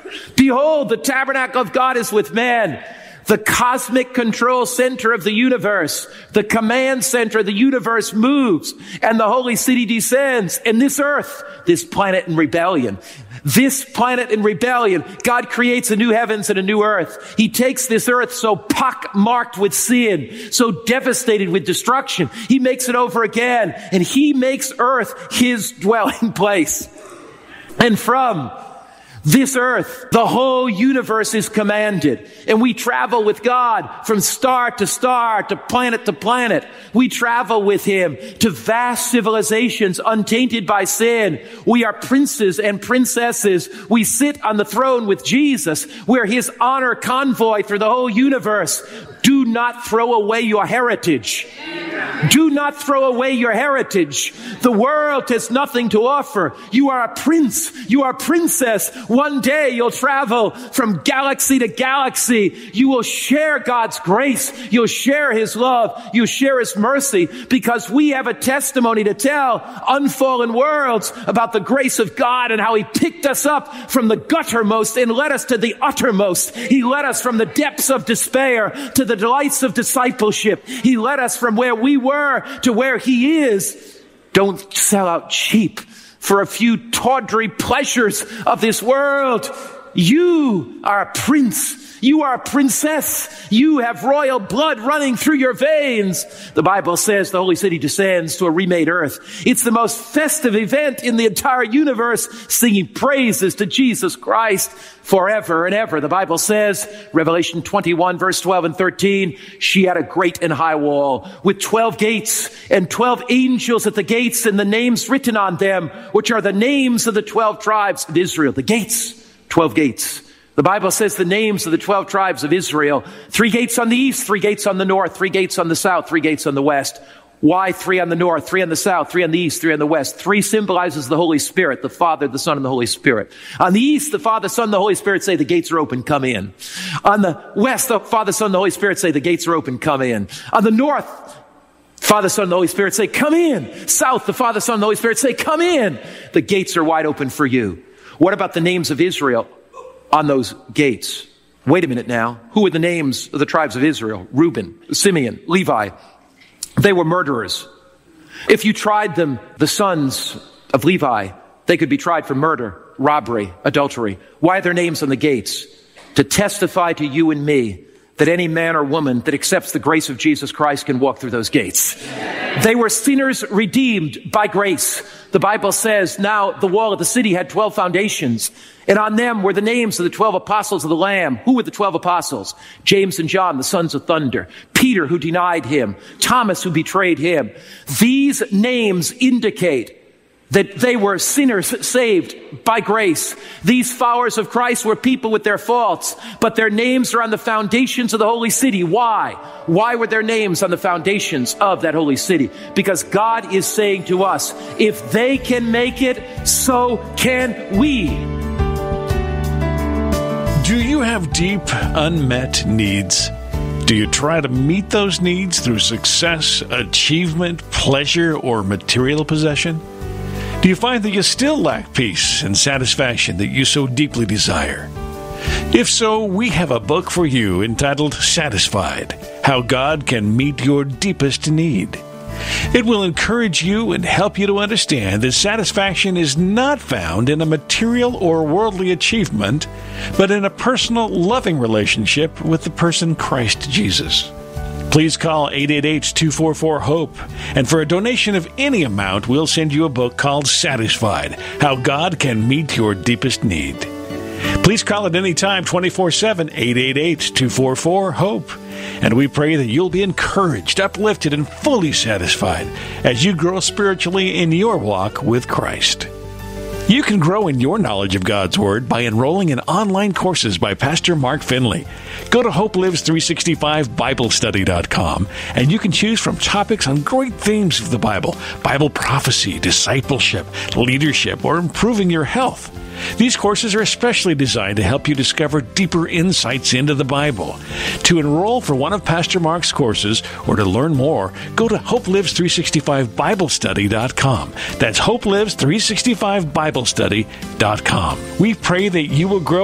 Behold, the tabernacle of God is with man. The cosmic control center of the universe, the command center of the universe moves, and the holy city descends. And this earth, this planet in rebellion, God creates a new heavens and a new earth. He takes this earth so pock-marked with sin, so devastated with destruction. He makes it over again, and he makes earth his dwelling place. And from this earth, the whole universe is commanded. And we travel with God from star to star, to planet. We travel with him to vast civilizations untainted by sin. We are princes and princesses. We sit on the throne with Jesus. We're his honor convoy through the whole universe. Do not throw away your heritage. Do not throw away your heritage. The world has nothing to offer. You are a prince. You are a princess. One day you'll travel from galaxy to galaxy. You will share God's grace. You'll share his love. You'll share his mercy, because we have a testimony to tell unfallen worlds about the grace of God and how he picked us up from the guttermost and led us to the uttermost. He led us from the depths of despair to the delights of discipleship. He led us from where we were to where he is. Don't sell out cheap for a few tawdry pleasures of this world. You are a prince. You are a princess. You have royal blood running through your veins. The Bible says the holy city descends to a remade earth. It's the most festive event in the entire universe, singing praises to Jesus Christ forever and ever. The Bible says, Revelation 21, verse 12 and 13, she had a great and high wall with 12 gates and 12 angels at the gates, and the names written on them, which are the names of the 12 tribes of Israel. The gates, 12 gates. The Bible says the names of the 12 tribes of Israel: 3 gates on the east, 3 gates on the north, 3 gates on the south, 3 gates on the west. Why 3 on the north, 3 on the south, 3 on the east, 3 on the west? 3 symbolizes the Holy Spirit, the Father, the Son, and the Holy Spirit. On the east, the Father, Son, and the Holy Spirit say the gates are open, come in. On the west, the Father, Son, and the Holy Spirit say the gates are open, come in. On the north, Father, Son, and the Holy Spirit say, come in. South, the Father, Son, and the Holy Spirit say, come in. The gates are wide open for you. What about the names of Israel on those gates? Wait a minute now. Who are the names of the tribes of Israel? Reuben, Simeon, Levi. They were murderers. If you tried them, the sons of Levi, they could be tried for murder, robbery, adultery. Why are their names on the gates? To testify to you and me that any man or woman that accepts the grace of Jesus Christ can walk through those gates. They were sinners redeemed by grace. The Bible says now the wall of the city had 12 foundations, and on them were the names of the 12 apostles of the Lamb. Who were the 12 apostles? James and John, the sons of thunder. Peter, who denied him. Thomas, who betrayed him. These names indicate that they were sinners saved by grace. These followers of Christ were people with their faults, but their names are on the foundations of the holy city. Why? Why were their names on the foundations of that holy city? Because God is saying to us, if they can make it, so can we. Do you have deep, unmet needs? Do you try to meet those needs through success, achievement, pleasure, or material possession? Do you find that you still lack peace and satisfaction that you so deeply desire? If so, we have a book for you entitled Satisfied: How God Can Meet Your Deepest Need. It will encourage you and help you to understand that satisfaction is not found in a material or worldly achievement, but in a personal, loving relationship with the person Christ Jesus. Please call 888-244-HOPE, and for a donation of any amount, we'll send you a book called Satisfied: How God Can Meet Your Deepest Need. Please call at any time, 24/7, 888-244-HOPE. And we pray that you'll be encouraged, uplifted, and fully satisfied as you grow spiritually in your walk with Christ. You can grow in your knowledge of God's Word by enrolling in online courses by Pastor Mark Finley. Go to HopeLives365BibleStudy.com, and you can choose from topics on great themes of the Bible: Bible prophecy, discipleship, leadership, or improving your health. These courses are especially designed to help you discover deeper insights into the Bible. To enroll for one of Pastor Mark's courses or to learn more, go to HopeLives365BibleStudy.com. That's HopeLives365BibleStudy.com. We pray that you will grow